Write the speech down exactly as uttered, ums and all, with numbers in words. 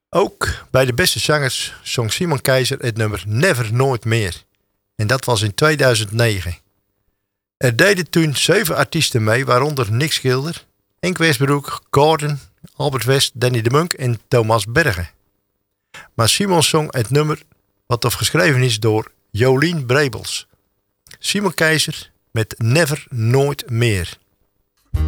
Ook bij de beste zangers zong Simon Keizer het nummer Never Nooit Meer. En dat was in tweeduizend negen. Er deden toen zeven artiesten mee, waaronder Nick Schilder, Henk Westbroek, Gordon, Albert West, Danny de Munk en Thomas Bergen. Maar Simon zong het nummer wat of geschreven is door Jolien Brebels. Simon Keizer met Never Nooit Meer.